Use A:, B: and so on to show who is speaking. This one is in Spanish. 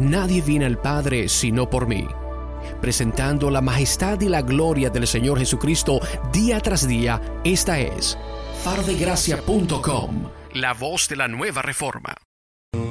A: Nadie viene al Padre sino por mí. Presentando la majestad y la gloria del Señor Jesucristo día tras día, esta es farodegracia.com, la voz de la nueva reforma.